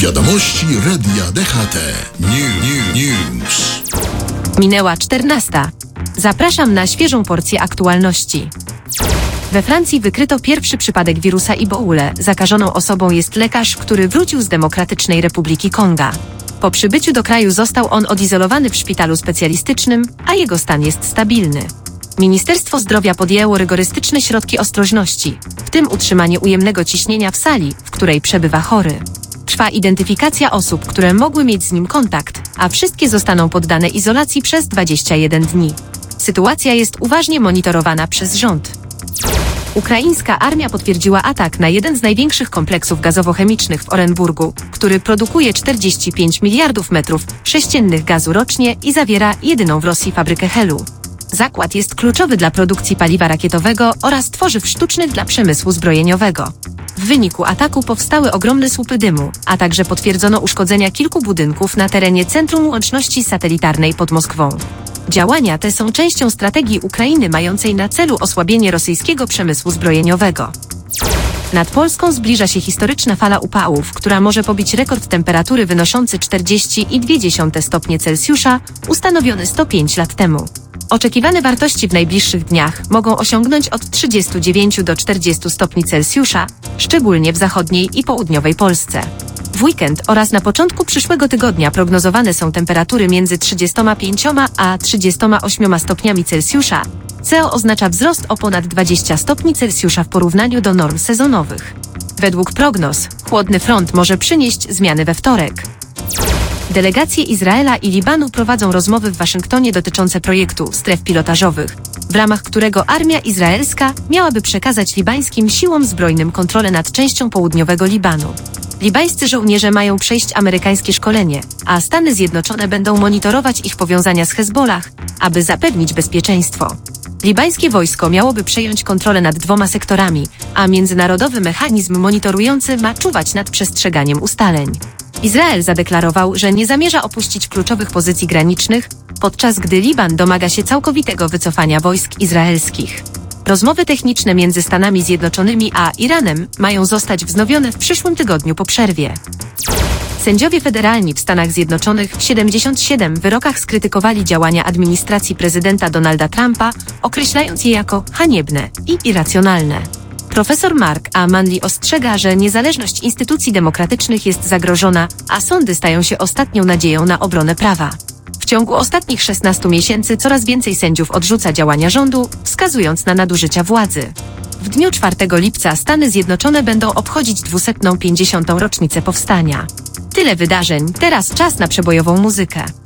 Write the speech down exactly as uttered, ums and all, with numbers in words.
Wiadomości Radia D H T. New, new, news. Minęła czternasta. Zapraszam na świeżą porcję aktualności. We Francji wykryto pierwszy przypadek wirusa Ebola. Zakażoną osobą jest lekarz, który wrócił z Demokratycznej Republiki Konga. Po przybyciu do kraju został on odizolowany w szpitalu specjalistycznym, a jego stan jest stabilny. Ministerstwo Zdrowia podjęło rygorystyczne środki ostrożności, w tym utrzymanie ujemnego ciśnienia w sali, w której przebywa chory. Trwa identyfikacja osób, które mogły mieć z nim kontakt, a wszystkie zostaną poddane izolacji przez dwadzieścia jeden dni. Sytuacja jest uważnie monitorowana przez rząd. Ukraińska armia potwierdziła atak na jeden z największych kompleksów gazowo-chemicznych w Orenburgu, który produkuje czterdzieści pięć miliardów metrów sześciennych gazu rocznie i zawiera jedyną w Rosji fabrykę helu. Zakład jest kluczowy dla produkcji paliwa rakietowego oraz tworzyw sztucznych dla przemysłu zbrojeniowego. W wyniku ataku powstały ogromne słupy dymu, a także potwierdzono uszkodzenia kilku budynków na terenie Centrum Łączności Satelitarnej pod Moskwą. Działania te są częścią strategii Ukrainy mającej na celu osłabienie rosyjskiego przemysłu zbrojeniowego. Nad Polską zbliża się historyczna fala upałów, która może pobić rekord temperatury wynoszący czterdzieści przecinek dwa stopnie Celsjusza, ustanowiony sto pięć lat temu. Oczekiwane wartości w najbliższych dniach mogą osiągnąć od trzydziestu dziewięciu do czterdziestu stopni Celsjusza, szczególnie w zachodniej i południowej Polsce. W weekend oraz na początku przyszłego tygodnia prognozowane są temperatury między trzydziestoma pięcioma a trzydziestoma ośmioma stopniami Celsjusza, co oznacza wzrost o ponad dwadzieścia stopni Celsjusza w porównaniu do norm sezonowych. Według prognoz, chłodny front może przynieść zmiany we wtorek. Delegacje Izraela i Libanu prowadzą rozmowy w Waszyngtonie dotyczące projektu stref pilotażowych, w ramach którego armia izraelska miałaby przekazać libańskim siłom zbrojnym kontrolę nad częścią południowego Libanu. Libańscy żołnierze mają przejść amerykańskie szkolenie, a Stany Zjednoczone będą monitorować ich powiązania z Hezbollah, aby zapewnić bezpieczeństwo. Libańskie wojsko miałoby przejąć kontrolę nad dwoma sektorami, a międzynarodowy mechanizm monitorujący ma czuwać nad przestrzeganiem ustaleń. Izrael zadeklarował, że nie zamierza opuścić kluczowych pozycji granicznych, podczas gdy Liban domaga się całkowitego wycofania wojsk izraelskich. Rozmowy techniczne między Stanami Zjednoczonymi a Iranem mają zostać wznowione w przyszłym tygodniu po przerwie. Sędziowie federalni w Stanach Zjednoczonych w siedemdziesięciu siedmiu wyrokach skrytykowali działania administracji prezydenta Donalda Trumpa, określając je jako haniebne i irracjonalne. Profesor Mark A. Manley ostrzega, że niezależność instytucji demokratycznych jest zagrożona, a sądy stają się ostatnią nadzieją na obronę prawa. W ciągu ostatnich szesnastu miesięcy coraz więcej sędziów odrzuca działania rządu, wskazując na nadużycia władzy. W dniu czwartego lipca Stany Zjednoczone będą obchodzić dwieście pięćdziesiątą rocznicę powstania. Tyle wydarzeń, teraz czas na przebojową muzykę.